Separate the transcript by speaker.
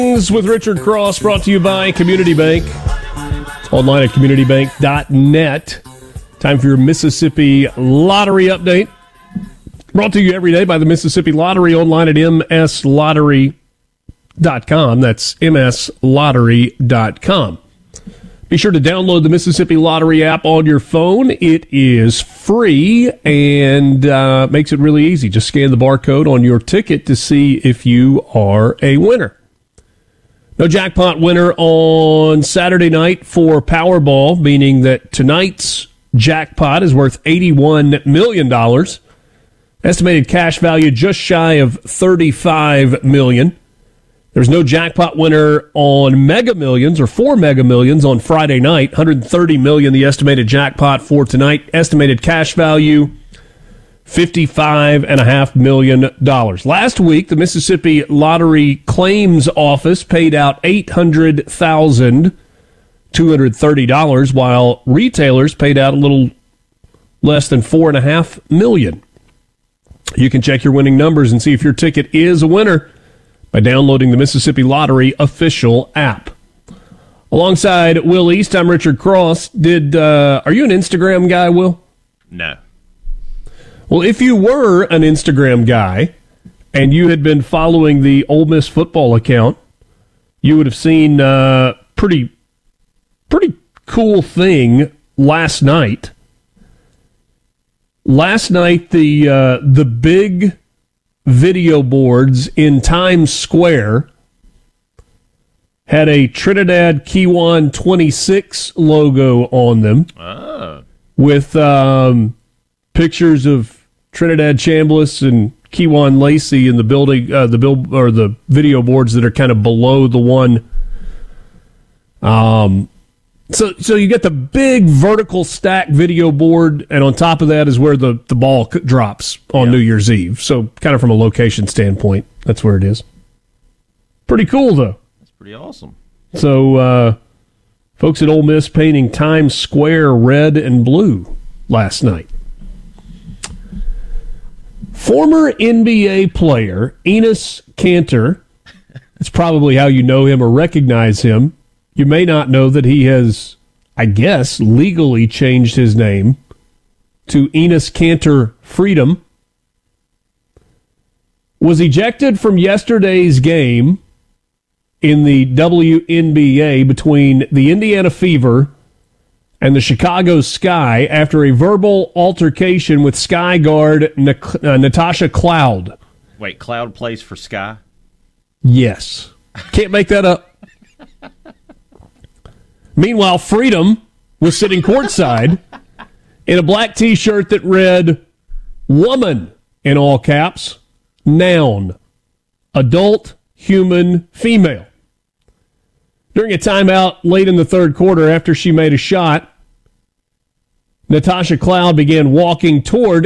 Speaker 1: With Richard Cross, brought to you by Community Bank. Online at communitybank.net. Time for your Mississippi Lottery update. Brought to you every day by the Mississippi Lottery, online at mslottery.com. That's mslottery.com. Be sure to download the Mississippi Lottery app on your phone. It is free and makes it really easy. Just scan the barcode on your ticket to see if you are a winner. No jackpot winner on Saturday night for Powerball, meaning that tonight's jackpot is worth $81 million. Estimated cash value just shy of $35 million. There's no jackpot winner on Mega Millions or for Mega Millions on Friday night. $130 million, the estimated jackpot for tonight. Estimated cash value, $55.5 million. Last week, the Mississippi Lottery Claims Office paid out $800,230, while retailers paid out a little less than $4.5 million. You can check your winning numbers and see if your ticket is a winner by downloading the Mississippi Lottery official app. Alongside Will East, I'm Richard Cross. Are you an Instagram guy, Will?
Speaker 2: No.
Speaker 1: Well, if you were an Instagram guy and you had been following the Ole Miss football account, you would have seen a pretty cool thing last night. Last night, the big video boards in Times Square had a Trinidad Kiwan 26 logo on them with pictures of Trinidad Chambliss and Kiwan Lacey in the building, the video boards that are kind of below the one. So you get the big vertical stack video board, and on top of that is where the ball drops on New Year's Eve. So kind of from a location standpoint, that's where it is. Pretty cool, though.
Speaker 2: That's pretty awesome.
Speaker 1: So folks at Ole Miss painting Times Square red and blue last night. Former NBA player Enes Kanter, that's probably how you know him or recognize him. You may not know that he has, I guess, legally changed his name to Enes Kanter Freedom. Was ejected from yesterday's game in the WNBA between the Indiana Fever and the Chicago Sky after a verbal altercation with Sky guard Natasha Cloud.
Speaker 2: Wait, Cloud plays for Sky?
Speaker 1: Yes. Can't make that up. Meanwhile, Freedom was sitting courtside in a black T-shirt that read, "Woman," in all caps, noun, adult, human, female. During a timeout late in the third quarter after she made a shot, Natasha Cloud began walking toward